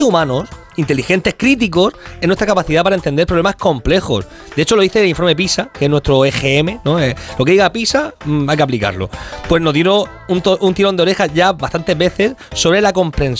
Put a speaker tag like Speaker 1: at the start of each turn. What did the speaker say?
Speaker 1: humanos, inteligentes, críticos, en nuestra capacidad para entender problemas complejos. De hecho, lo dice el informe PISA, que es nuestro EGM, ¿no? Lo que diga PISA, hay que aplicarlo. Pues nos dieron un tirón de orejas ya bastantes veces sobre la comprensión